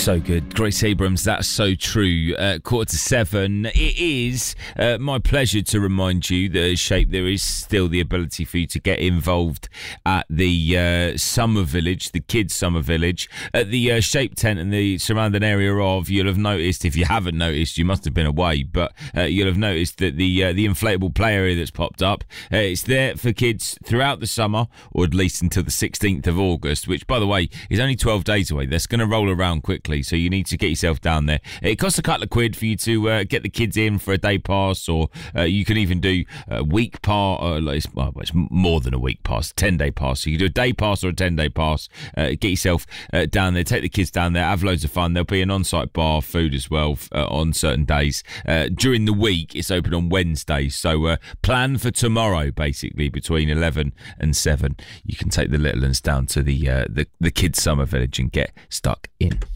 So good. Grace Abrams, that's so true. 6:45. It is my pleasure to remind you that at Shape there is still the ability for you to get involved at the Summer Village, the kids' Summer Village, at the Shape tent and the surrounding area of. You'll have noticed, if you haven't noticed, you must have been away, but you'll have noticed that the inflatable play area that's popped up, it's there for kids throughout the summer, or at least until the 16th of August, which, by the way, is only 12 days away. That's going to roll around quickly, so you need to get yourself down there. It costs a couple of quid for you to get the kids in for a day pass, or you can even do a week pass. It's more than a week pass, 10-day pass. So you can do a day pass or a 10-day pass. Get yourself down there, take the kids down there, have loads of fun. There'll be an on-site bar, food as well on certain days. During the week, it's open on Wednesdays, so plan for tomorrow, basically, between 11 and 7. You can take the little ones down to the kids' summer village and get stuck in.